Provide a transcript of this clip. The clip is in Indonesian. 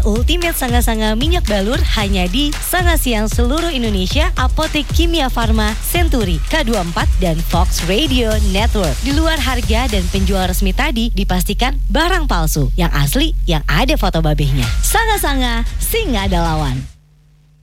Ultimate Sanga-Sanga Minyak Balur hanya di Sanga Siang seluruh Indonesia, Apotek Kimia Farma, Century, K24, dan Fox Radio Network. Di luar harga dan penjual resmi tadi dipastikan barang palsu. Yang asli, yang ada foto babehnya. Sanga-Sanga, sing ada lawan.